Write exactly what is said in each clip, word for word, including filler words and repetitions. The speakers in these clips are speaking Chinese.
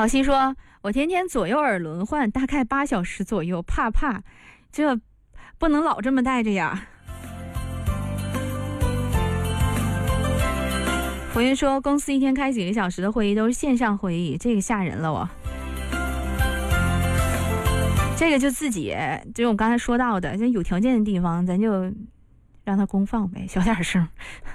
好心说，我天天左右耳轮换，大概八小时左右，怕怕，这不能老这么戴着呀。福云说，公司一天开几个小时的会议都是线上会议，这个吓人了我。这个就自己，就是我刚才说到的，有条件的地方，咱就让它公放呗，小点声。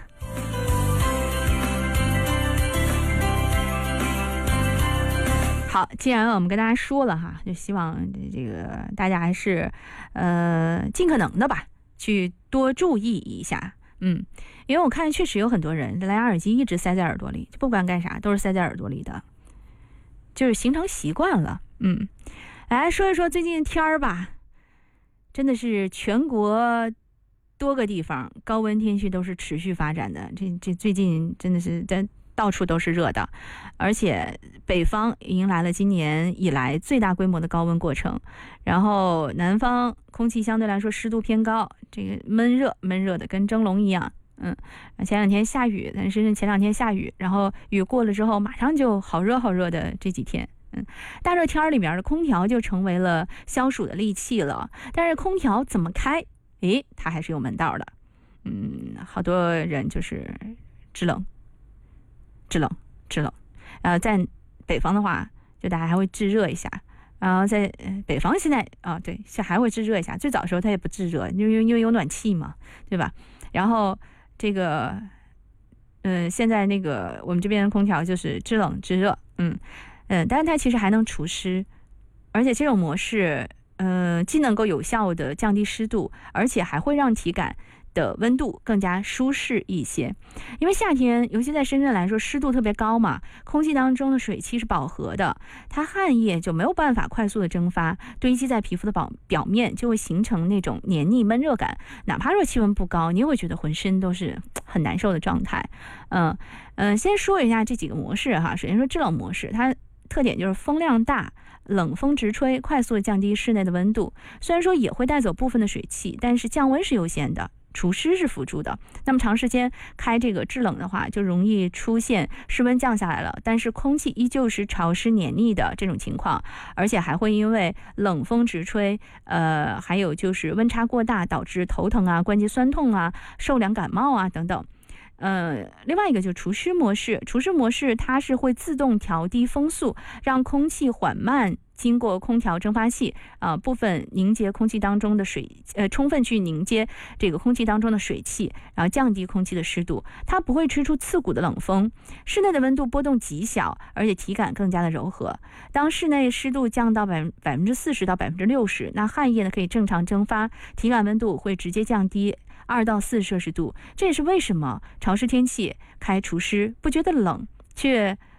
好，既然我们跟大家说了哈，就希望这个大家还是呃尽可能的吧，去多注意一下。嗯，因为我看确实有很多人蓝牙耳机一直塞在耳朵里，不管干啥都是塞在耳朵里的，就是形成习惯了。嗯，来说一说最近天儿吧，真的是全国多个地方高温天气都是持续发展的，这这最近真的是在到处都是热的，而且北方迎来了今年以来最大规模的高温过程，然后南方空气相对来说湿度偏高，这个闷热闷热的跟蒸笼一样。嗯，前两天下雨，但是前两天下雨，然后雨过了之后马上就好热好热的这几天。嗯，大热天里面的空调就成为了消暑的利器了，但是空调怎么开，诶，它还是有门道的。嗯，好多人就是制冷制冷制冷，呃，在北方的话，就大家还会制热一下。然后在北方现在啊，对，还会制热一下。最早的时候它也不制热，因为因为有暖气嘛，对吧？然后这个，嗯、呃，现在那个我们这边的空调就是制冷制热，嗯嗯，但是它其实还能除湿，而且这种模式，呃，既能够有效的降低湿度，而且还会让体感的温度更加舒适一些。因为夏天尤其在深圳来说湿度特别高嘛，空气当中的水汽是饱和的，它汗液就没有办法快速的蒸发，堆积在皮肤的表表面，就会形成那种黏腻闷热感。哪怕说气温不高，你也会觉得浑身都是很难受的状态。嗯嗯、呃，先说一下这几个模式哈。首先说制冷模式，它特点就是风量大，冷风直吹，快速降低室内的温度。虽然说也会带走部分的水汽，但是降温是优先的，除湿是辅助的。那么长时间开这个制冷的话，就容易出现室温降下来了，但是空气依旧是潮湿黏腻的这种情况，而且还会因为冷风直吹，呃，还有就是温差过大导致头疼啊、关节酸痛啊、受凉感冒啊等等。呃，另外一个就是除湿模式，除湿模式它是会自动调低风速，让空气缓慢经过空调蒸发器啊、呃、部分凝结空气当中的水，呃，充分去凝结这个空气当中的水汽，然后降低空气的湿度。它不会吹出刺骨的冷风，室内的温度波动极小，而且体感更加的柔和。当室内湿度降到百百分之四十到百分之六十，那汗液呢可以正常蒸发，体感温度会直接降低二到四摄氏度。这也是为什么潮湿天气开除湿不觉得冷，却